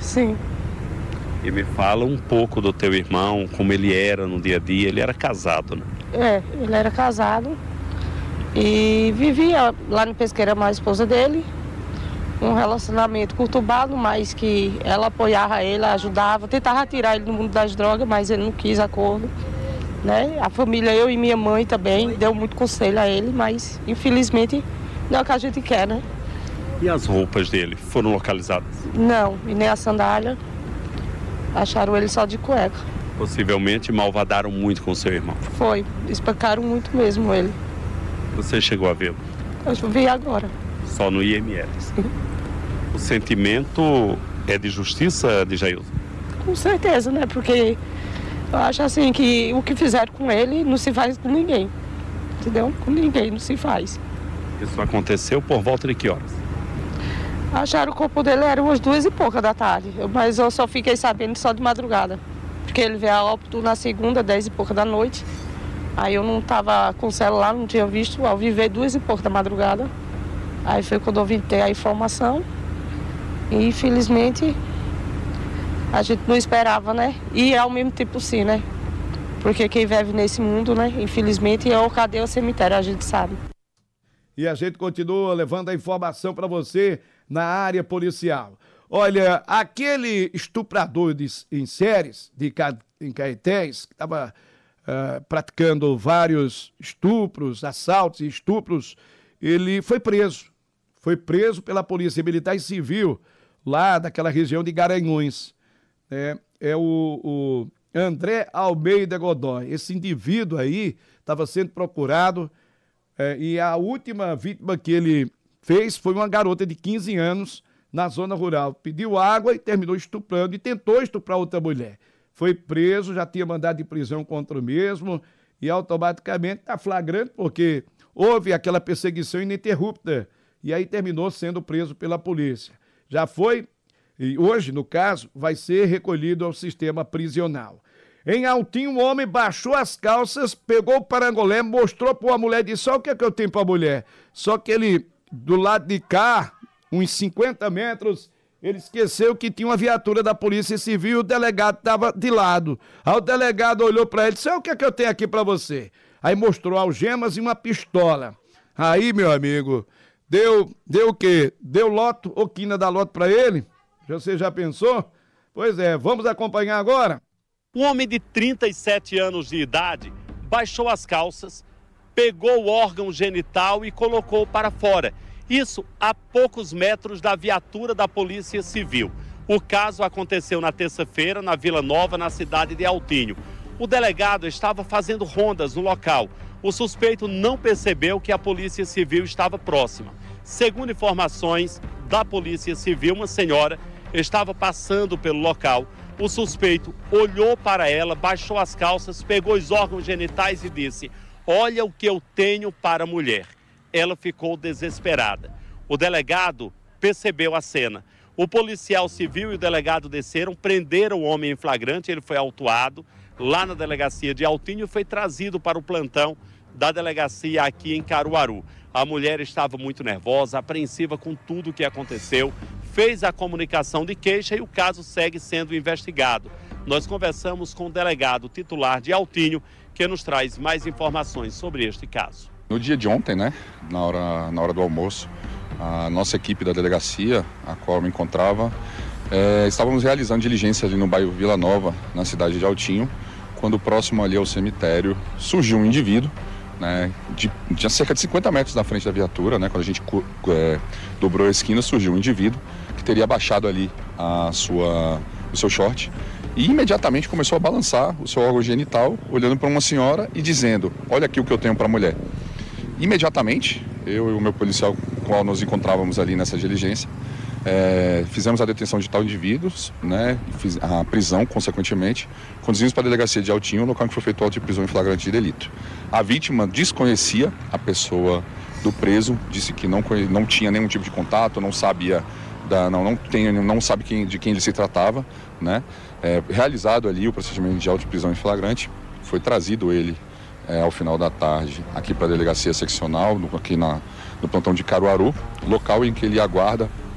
Sim. E me fala um pouco do teu irmão, como ele era no dia a dia. Ele era casado, né? Ele era casado e vivia lá no Pesqueira com a esposa dele. Um relacionamento conturbado, mas que ela apoiava ele, ajudava, tentava tirar ele do mundo das drogas, mas ele não quis acordo, né? A família, eu e minha mãe também, deu muito conselho a ele, mas infelizmente não é o que a gente quer, né? E as roupas dele foram localizadas? Não, e nem a sandália. Acharam ele só de cueca. Possivelmente malvadaram muito com seu irmão. Foi, espancaram muito mesmo ele. Você chegou a vê-lo? Eu vi agora. Só no IML? Sim. O sentimento é de justiça, Djailson? Com certeza, né? Porque eu acho assim que o que fizeram com ele não se faz com ninguém. Entendeu? Com ninguém não se faz. Isso aconteceu por volta de que horas? Acharam o corpo dele, era umas 2h pouca da tarde. Mas eu só fiquei sabendo só de madrugada. Porque ele veio a óbito na segunda, 10h pouca da noite. Aí eu não estava com o celular, não tinha visto. Ao viver 2h pouca da madrugada. Aí foi quando eu vim ter a informação. E infelizmente a gente não esperava, né? E ao mesmo tempo sim, né? Porque quem vive nesse mundo, né? Infelizmente é o cadê o cemitério, a gente sabe. E a gente continua levando a informação para você na área policial. Olha, aquele estuprador em séries em Caetés, que estava praticando vários estupros, assaltos e estupros, ele foi preso. Foi preso pela Polícia Militar e Civil, lá daquela região de Garanhuns. É o André Almeida Godoy. Esse indivíduo aí estava sendo procurado e a última vítima que ele fez foi uma garota de 15 anos na zona rural. Pediu água e terminou estuprando e tentou estuprar outra mulher. Foi preso, já tinha mandado de prisão contra o mesmo e automaticamente está flagrante porque houve aquela perseguição ininterrupta e aí terminou sendo preso pela polícia. Já foi, e hoje, no caso, vai ser recolhido ao sistema prisional. Em Altinho, um homem baixou as calças, pegou o parangolé, mostrou para a mulher e disse: olha o que é que eu tenho para a mulher. Só que ele, do lado de cá, uns 50 metros, ele esqueceu que tinha uma viatura da Polícia Civil e o delegado estava de lado. Aí o delegado olhou para ele e disse: olha o que é que eu tenho aqui para você. Aí mostrou algemas e uma pistola. Aí, meu amigo, deu o quê? Deu loto ou quina da loto para ele? Você já pensou? Pois é, vamos acompanhar agora? Um homem de 37 anos de idade baixou as calças, pegou o órgão genital e colocou para fora. Isso a poucos metros da viatura da Polícia Civil. O caso aconteceu na terça-feira, na Vila Nova, na cidade de Altinho. O delegado estava fazendo rondas no local. O suspeito não percebeu que a Polícia Civil estava próxima. Segundo informações da Polícia Civil, uma senhora estava passando pelo local. O suspeito olhou para ela, baixou as calças, pegou os órgãos genitais e disse: olha o que eu tenho para a mulher. Ela ficou desesperada. O delegado percebeu a cena. O policial civil e o delegado desceram, prenderam o homem em flagrante, ele foi autuado lá na delegacia de Altinho e foi trazido para o plantão da delegacia aqui em Caruaru. A mulher estava muito nervosa, apreensiva com tudo o que aconteceu, fez a comunicação de queixa e o caso segue sendo investigado. Nós conversamos com o delegado titular de Altinho, que nos traz mais informações sobre este caso. No dia de ontem, né, na hora do almoço, a nossa equipe da delegacia, a qual eu me encontrava, estávamos realizando diligência ali no bairro Vila Nova, na cidade de Altinho, quando próximo ali ao cemitério surgiu um indivíduo, né, de cerca de 50 metros da frente da viatura, né, quando a gente dobrou a esquina, surgiu um indivíduo que teria abaixado ali o seu short e imediatamente começou a balançar o seu órgão genital, olhando para uma senhora e dizendo: olha aqui o que eu tenho para a mulher. Imediatamente, eu e o meu policial com o qual nos encontrávamos ali nessa diligência, fizemos a detenção de tal indivíduo, né, a prisão, consequentemente, conduzimos para a delegacia de Altinho, local que foi feito auto de prisão em flagrante de delito. A vítima desconhecia a pessoa do preso, disse que não tinha nenhum tipo de contato, não sabia, não sabe de quem ele se tratava, né? Realizado ali o procedimento de auto de prisão em flagrante, foi trazido ele ao final da tarde aqui para a delegacia seccional, aqui no plantão de Caruaru, local em que ele aguarda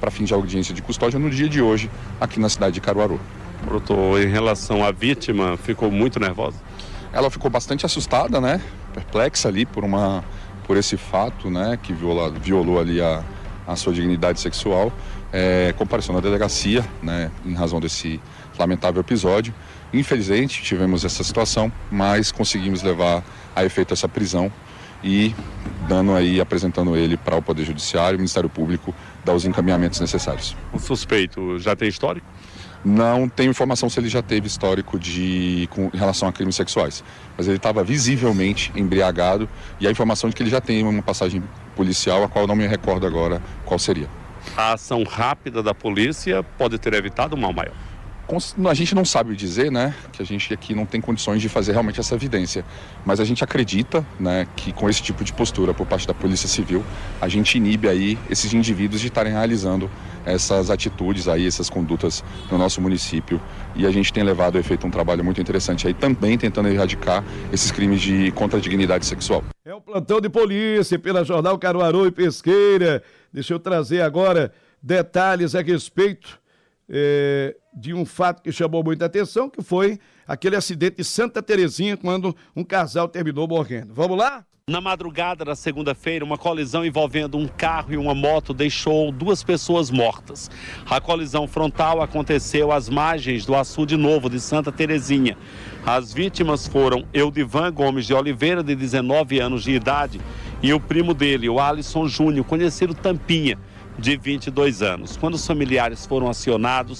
para fim de audiência de custódia no dia de hoje, aqui na cidade de Caruaru. Doutor, em relação à vítima, ficou muito nervosa? Ela ficou bastante assustada, né? Perplexa ali por esse fato, né? Que violou ali a sua dignidade sexual. Compareceu na delegacia, né? Em razão desse lamentável episódio. Infelizmente, tivemos essa situação, mas conseguimos levar a efeito essa prisão e apresentando ele para o Poder Judiciário, o Ministério Público, dar os encaminhamentos necessários. O suspeito já tem histórico? Não tenho informação se ele já teve histórico em relação a crimes sexuais, mas ele estava visivelmente embriagado e a informação de que ele já tem uma passagem policial, a qual eu não me recordo agora qual seria. A ação rápida da polícia pode ter evitado um mal maior? A gente não sabe dizer, né, que a gente aqui não tem condições de fazer realmente essa evidência, mas a gente acredita, né, que com esse tipo de postura por parte da Polícia Civil, a gente inibe aí esses indivíduos de estarem realizando essas atitudes aí, essas condutas no nosso município, e a gente tem levado a efeito um trabalho muito interessante aí também tentando erradicar esses crimes contra a dignidade sexual. É o plantão de polícia pela Jornal Caruaru e Pesqueira. Deixa eu trazer agora detalhes a respeito de um fato que chamou muita atenção, que foi aquele acidente de Santa Terezinha, quando um casal terminou morrendo. Vamos lá? Na madrugada da segunda-feira, uma colisão envolvendo um carro e uma moto deixou 2 pessoas mortas. A colisão frontal aconteceu às margens do Açude Novo de Santa Terezinha. As vítimas foram Eudivan Gomes de Oliveira, de 19 anos de idade, e o primo dele, o Alisson Júnior, conhecido Tampinha, de 22 anos. Quando os familiares foram acionados,